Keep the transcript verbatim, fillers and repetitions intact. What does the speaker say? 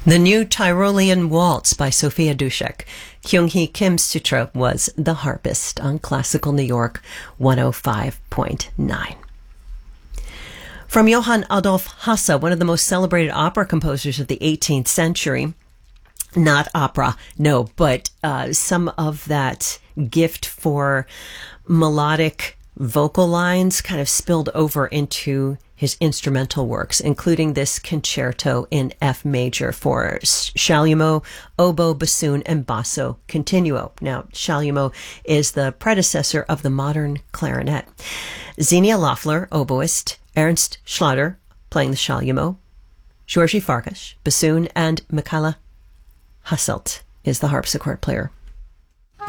The new Tyrolean Waltz by Sofia Dushek. Kyung-hee Kim Sutra was the harpist on Classical New York one oh five point nine. From Johann Adolf Hasse, one of the most celebrated opera composers of the eighteenth century, not opera, no, but uh, some of that gift for melodic vocal lines kind of spilled over into his instrumental works, including this concerto in F major for chalumeau, oboe, bassoon, and basso continuo. Now, chalumeau is the predecessor of the modern clarinet. Xenia Loeffler, oboist, Ernst Schlatter, playing the chalumeau, Georgi Farkas, bassoon, and Michaela Hasselt is the harpsichord player.